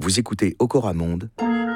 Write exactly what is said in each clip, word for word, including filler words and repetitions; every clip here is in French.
Vous écoutez Okora Monde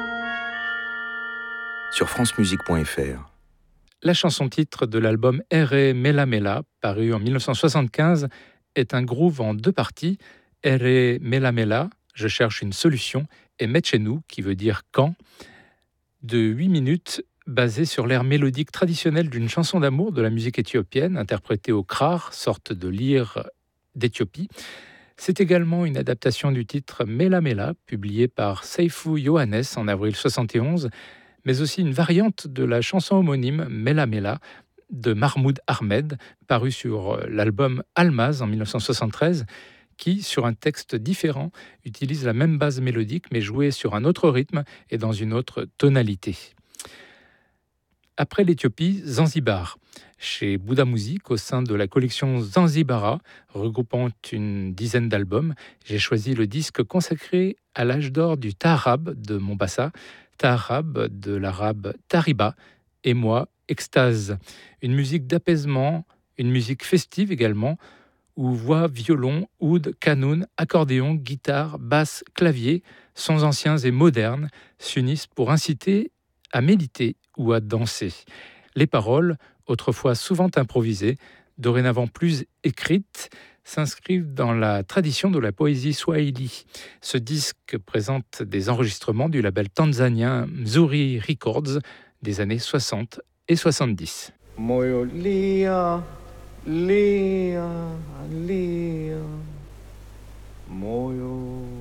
sur francemusique point f r. La chanson-titre de l'album Ere Mela Mela, paru en dix-neuf cent soixante-quinze, est un groove en deux parties. Ere Mela Mela, je cherche une solution, et Metchenu, qui veut dire quand, de huit minutes, basé sur l'air mélodique traditionnel d'une chanson d'amour de la musique éthiopienne, interprétée au krar, sorte de lyre d'Éthiopie. C'est également une adaptation du titre Mela Mela, publié par Seifou Yohannes en avril soixante et onze, mais aussi une variante de la chanson homonyme Mela Mela de Mahmoud Ahmed, paru sur l'album Almaz en dix-neuf cent soixante-treize, qui, sur un texte différent, utilise la même base mélodique mais jouée sur un autre rythme et dans une autre tonalité. Après l'Éthiopie, Zanzibar. Chez Bouddha Music, au sein de la collection Zanzibara, regroupant une dizaine d'albums, j'ai choisi le disque consacré à l'âge d'or du Taarab de Mombasa, Taarab de l'arabe Tariba, et moi, Extase. Une musique d'apaisement, une musique festive également, où voix, violon, oud, kanoun, accordéon, guitare, basse, clavier, sons anciens et modernes s'unissent pour inciter à méditer ou à danser. Les paroles, autrefois souvent improvisées, dorénavant plus écrites, s'inscrivent dans la tradition de la poésie swahili. Ce disque présente des enregistrements du label tanzanien Mzuri Records des années soixante et soixante-dix. Moyo lia, lia, lia, moyo